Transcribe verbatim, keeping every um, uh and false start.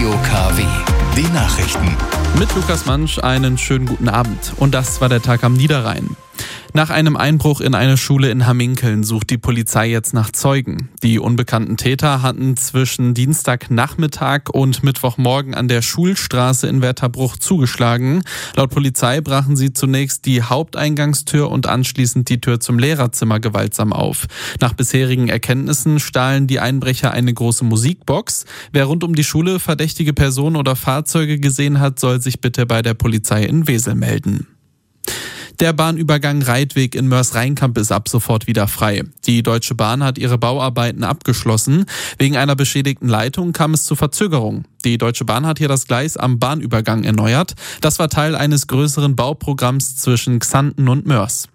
Radio K W. Die Nachrichten. Mit Lukas Mansch einen schönen guten Abend. Und das war der Tag am Niederrhein. Nach einem Einbruch in eine Schule in Hamminkeln sucht die Polizei jetzt nach Zeugen. Die unbekannten Täter hatten zwischen Dienstagnachmittag und Mittwochmorgen an der Schulstraße in Wetterbruch zugeschlagen. Laut Polizei brachen sie zunächst die Haupteingangstür und anschließend die Tür zum Lehrerzimmer gewaltsam auf. Nach bisherigen Erkenntnissen stahlen die Einbrecher eine große Musikbox. Wer rund um die Schule verdächtige Personen oder Fahrzeuge gesehen hat, soll sich bitte bei der Polizei in Wesel melden. Der Bahnübergang Reitweg in Mörs-Rheinkamp ist ab sofort wieder frei. Die Deutsche Bahn hat ihre Bauarbeiten abgeschlossen. Wegen einer beschädigten Leitung kam es zu Verzögerungen. Die Deutsche Bahn hat hier das Gleis am Bahnübergang erneuert. Das war Teil eines größeren Bauprogramms zwischen Xanten und Mörs.